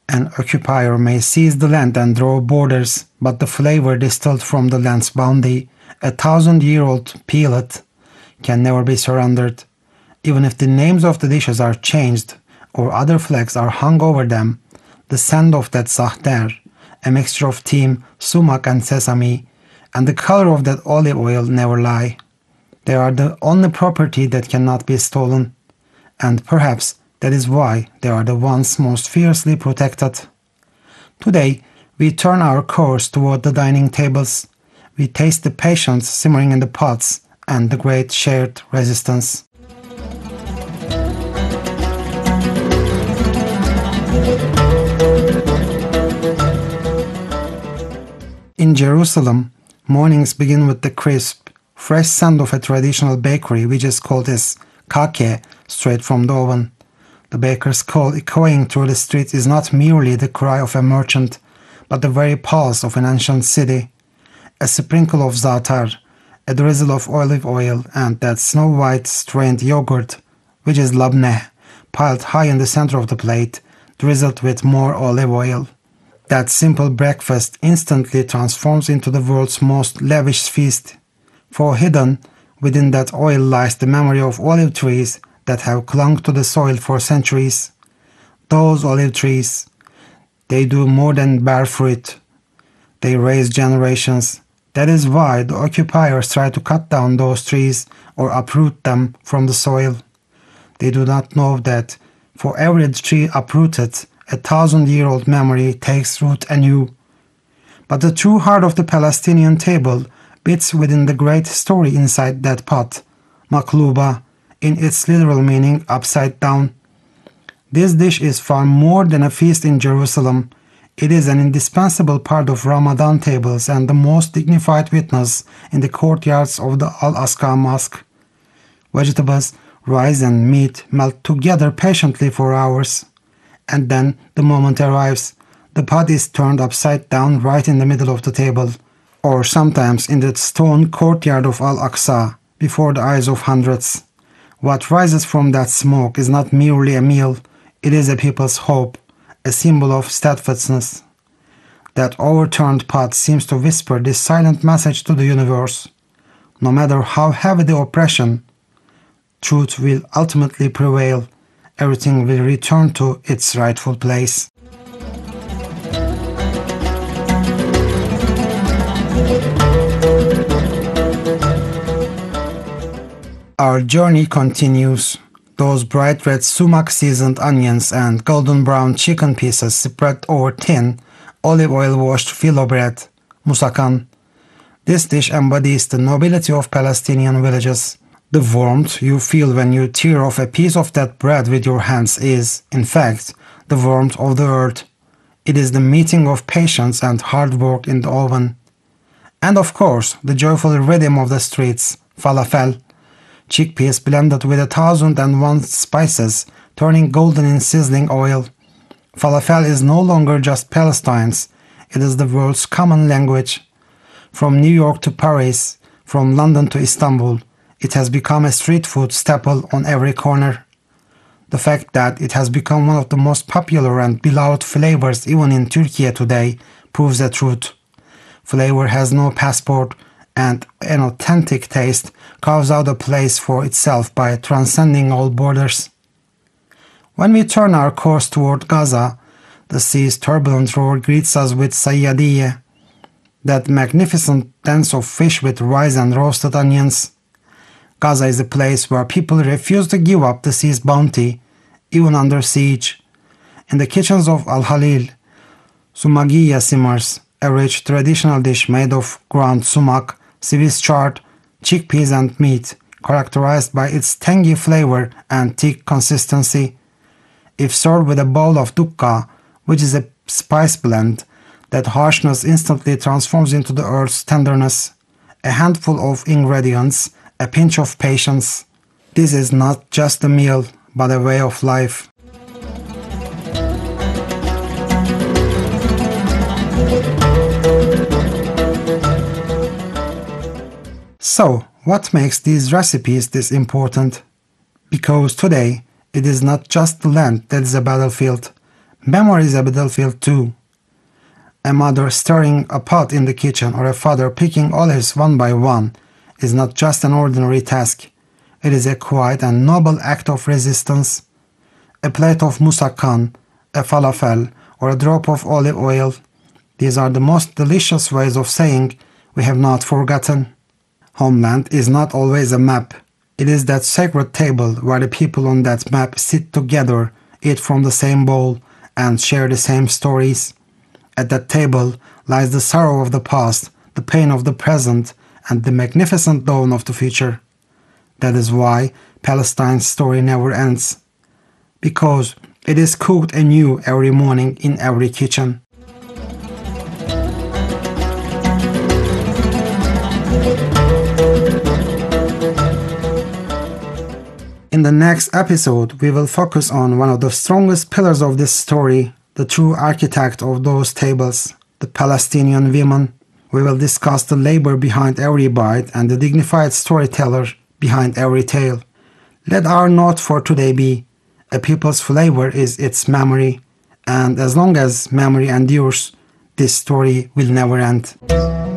An occupier may seize the land and draw borders, but the flavor distilled from the land's bounty, a 1,000-year-old peeled, can never be surrendered. Even if the names of the dishes are changed or other flags are hung over them, the scent of that zahter, a mixture of thyme, sumac and sesame, and the color of that olive oil never lie. They are the only property that cannot be stolen, and perhaps that is why they are the ones most fiercely protected. Today, we turn our course toward the dining tables. We taste the patience simmering in the pots and the great shared resistance. In Jerusalem, mornings begin with the crisp, fresh scent of a traditional bakery which is called as kake, straight from the oven. The baker's call echoing through the streets is not merely the cry of a merchant, but the very pulse of an ancient city. A sprinkle of za'atar, a drizzle of olive oil, and that snow-white strained yogurt, which is labneh, piled high in the center of the plate, drizzled with more olive oil. That simple breakfast instantly transforms into the world's most lavish feast, for hidden within that oil lies the memory of olive trees that have clung to the soil for centuries. Those olive trees, they do more than bear fruit. They raise generations. That is why the occupiers try to cut down those trees or uproot them from the soil. They do not know that for every tree uprooted, 1,000-year-old memory takes root anew. But the true heart of the Palestinian table beats within the great story inside that pot, makluba, in its literal meaning upside down. This dish is far more than a feast in Jerusalem. It is an indispensable part of Ramadan tables and the most dignified witness in the courtyards of the Al-Aqsa Mosque. Vegetables, rice and meat melt together patiently for hours. And then the moment arrives. The pot is turned upside down right in the middle of the table, or sometimes in the stone courtyard of Al-Aqsa, before the eyes of hundreds. What rises from that smoke is not merely a meal, it is a people's hope, a symbol of steadfastness. That overturned pot seems to whisper this silent message to the universe. No matter how heavy the oppression, truth will ultimately prevail. Everything will return to its rightful place. Our journey continues. Those bright red sumac-seasoned onions and golden brown chicken pieces spread over thin, olive oil-washed filo bread, musakan. This dish embodies the nobility of Palestinian villages. The warmth you feel when you tear off a piece of that bread with your hands is, in fact, the warmth of the earth. It is the meeting of patience and hard work in the oven. And of course, the joyful rhythm of the streets, falafel, chickpeas blended with 1,001 spices, turning golden in sizzling oil. Falafel is no longer just Palestine's, it is the world's common language. From New York to Paris, from London to Istanbul, it has become a street food staple on every corner. The fact that it has become one of the most popular and beloved flavors even in Turkey today proves the truth. Flavor has no passport, and an authentic taste carves out a place for itself by transcending all borders. When we turn our course toward Gaza, the sea's turbulent roar greets us with sayyadiyeh, that magnificent dance of fish with rice and roasted onions. Gaza is a place where people refuse to give up the sea's bounty, even under siege. In the kitchens of Al-Halil, sumagiya simmers, a rich traditional dish made of ground sumac, Swiss chard, chickpeas and meat, characterized by its tangy flavor and thick consistency. If served with a bowl of dukka, which is a spice blend, that harshness instantly transforms into the earth's tenderness. A handful of ingredients, a pinch of patience. This is not just a meal, but a way of life. So, what makes these recipes this important? Because today, it is not just the land that is a battlefield, Memory is a battlefield too. A mother stirring a pot in the kitchen or a father picking olives one by one is not just an ordinary task. It is a quiet and noble act of resistance. A plate of moussakhan, a falafel, or a drop of olive oil. These are the most delicious ways of saying we have not forgotten. Homeland is not always a map. It is that sacred table where the people on that map sit together, eat from the same bowl, and share the same stories. At that table lies the sorrow of the past, the pain of the present, and the magnificent dawn of the future. That is why Palestine's story never ends. Because it is cooked anew every morning in every kitchen. In the next episode, we will focus on one of the strongest pillars of this story, the true architect of those tables, the Palestinian women. We will discuss the labor behind every bite and the dignified storyteller behind every tale. Let our note for today be, a people's flavor is its memory, and as long as memory endures, this story will never end.